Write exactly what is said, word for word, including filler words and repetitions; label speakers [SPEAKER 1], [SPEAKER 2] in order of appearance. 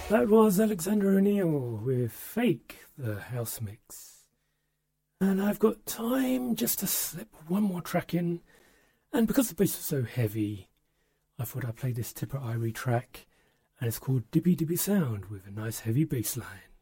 [SPEAKER 1] That was Alexander O'Neill with Fake, the house mix. And I've got time just to slip one more track in. And because the bass was so heavy, I thought I'd play this Tipper Irie track. And it's called Dibby Dibby Sound with a nice heavy bass line.